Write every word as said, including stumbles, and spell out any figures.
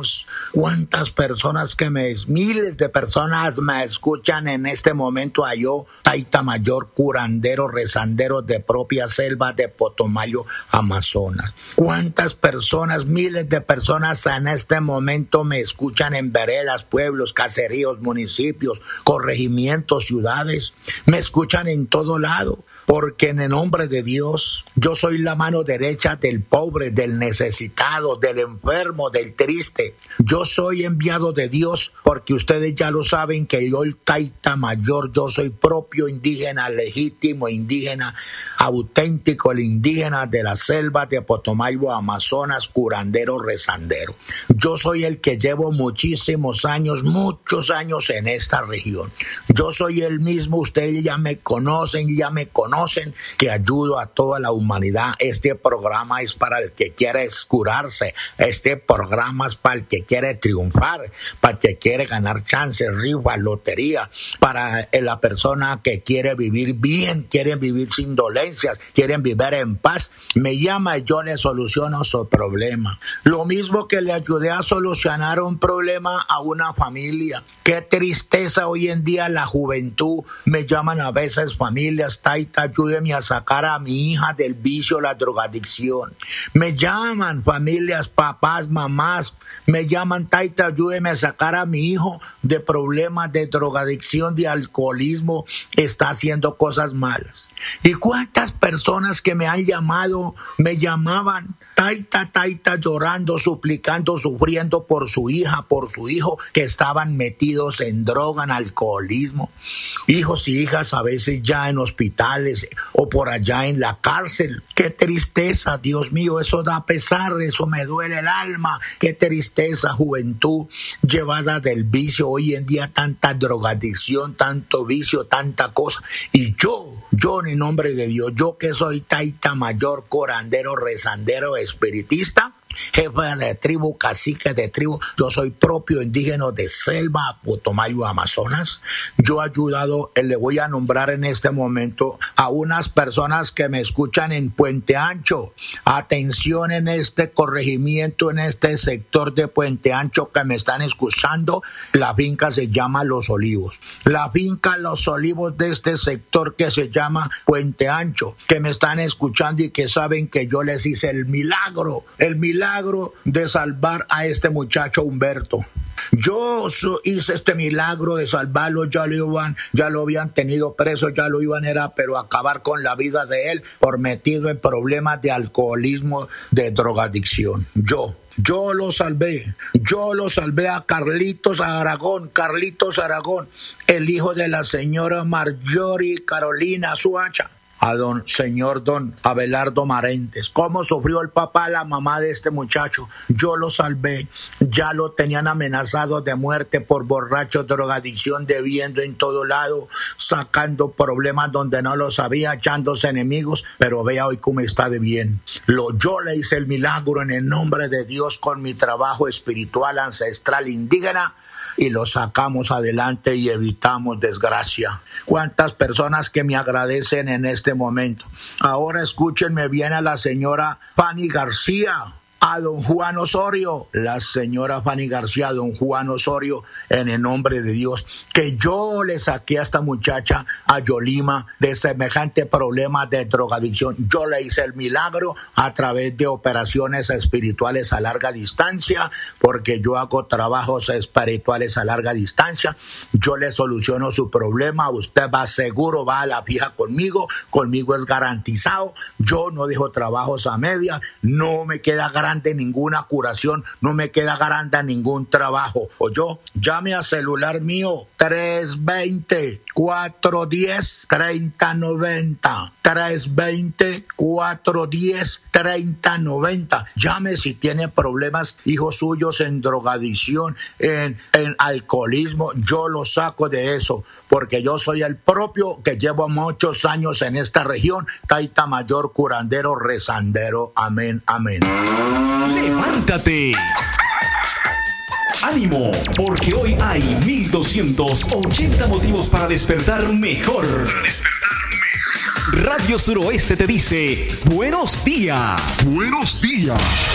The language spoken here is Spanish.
hermanos, cuántas personas que me, miles de personas me escuchan en este momento a yo, taita mayor, curandero, rezandero de propia selva de Potomayo, Amazonas. Cuántas personas, miles de personas en este momento me escuchan en veredas, pueblos, caseríos, municipios, corregimientos, ciudades. Me escuchan en todo lado. Porque en el nombre de Dios, yo soy la mano derecha del pobre, del necesitado, del enfermo, del triste. Yo soy enviado de Dios porque ustedes ya lo saben que yo, el taita mayor, yo soy propio indígena, legítimo indígena, auténtico, el indígena de la selva de Potomayo, Amazonas, curandero, rezandero. Yo soy el que llevo muchísimos años, muchos años en esta región. Yo soy el mismo, ustedes ya me conocen, ya me conocen. Conocen que ayudo a toda la humanidad. Este programa es para el que quiere curarse. Este programa es para el que quiere triunfar, para el que quiere ganar chances, rifas, lotería, para la persona que quiere vivir bien, quieren vivir sin dolencias, quieren vivir en paz. Me llama y yo le soluciono su problema. Lo mismo que le ayudé a solucionar un problema a una familia. Qué tristeza hoy en día la juventud. Me llaman a veces familias, taita, ayúdeme a sacar a mi hija del vicio, la drogadicción. Me llaman familias, papás, mamás, me llaman, taita, ayúdeme a sacar a mi hijo de problemas de drogadicción, de alcoholismo, está haciendo cosas malas. ¿Y cuántas personas que me han llamado, me llamaban, taita, taita, llorando, suplicando, sufriendo por su hija, por su hijo, que estaban metidos en droga, en alcoholismo? Hijos y hijas a veces ya en hospitales o por allá en la cárcel. Qué tristeza, Dios mío, eso da pesar, eso me duele el alma. Qué tristeza, juventud llevada del vicio. Hoy en día tanta drogadicción, tanto vicio, tanta cosa. Y yo, yo en el nombre de Dios, yo que soy taita mayor, curandero, rezandero, espiritista, jefe de tribu, cacique de tribu, yo soy propio indígena de selva, Potomayo, Amazonas. Yo he ayudado, le voy a nombrar en este momento a unas personas que me escuchan en Puente Ancho. Atención en este corregimiento, en este sector de Puente Ancho que me están escuchando. La finca se llama Los Olivos. La finca Los Olivos de este sector que se llama Puente Ancho, que me están escuchando y que saben que yo les hice el milagro, el milagro milagro de salvar a este muchacho Humberto. Yo hice este milagro de salvarlo, ya lo iban, ya lo habían tenido preso, ya lo iban era, pero acabar con la vida de él por metido en problemas de alcoholismo, de drogadicción. Yo. Yo lo salvé, yo lo salvé a Carlitos Aragón, Carlitos Aragón, el hijo de la señora Marjorie Carolina Suacha. A don señor don Abelardo Marentes. ¿Cómo sufrió el papá, la mamá de este muchacho? Yo lo salvé. Ya lo tenían amenazado de muerte por borracho, drogadicción, debiendo en todo lado, sacando problemas donde no los había, echándose enemigos, pero vea hoy cómo está de bien. Lo, yo le hice el milagro en el nombre de Dios con mi trabajo espiritual, ancestral, indígena, y lo sacamos adelante y evitamos desgracia. Cuántas personas que me agradecen en este momento. Ahora escúchenme bien a la señora Fanny García, a don Juan Osorio, la señora Fanny García, a don Juan Osorio, en el nombre de Dios, que yo le saqué a esta muchacha, a Yolima, de semejante problema de drogadicción. Yo le hice el milagro a través de operaciones espirituales a larga distancia, porque yo hago trabajos espirituales a larga distancia. Yo le soluciono su problema. Usted va seguro, va a la fija conmigo, conmigo es garantizado. Yo no dejo trabajos a media, no me queda garantizado de ninguna curación, no me queda garanta ningún trabajo. O yo, llame a celular mío tres dos cero, cuatro uno cero, tres cero nueve cero, tres dos cero, cuatro uno cero, tres cero nueve cero. Llame si tiene problemas, hijos suyos, en drogadicción, en, en alcoholismo. Yo lo saco de eso, porque yo soy el propio que llevo muchos años en esta región, taita mayor, curandero, rezandero. Amén, amén. ¡Levántate! ¡Ánimo! Porque hoy hay mil doscientos ochenta motivos para despertar mejor. Para despertar mejor. Radio Suroeste te dice, ¡buenos días! ¡Buenos días!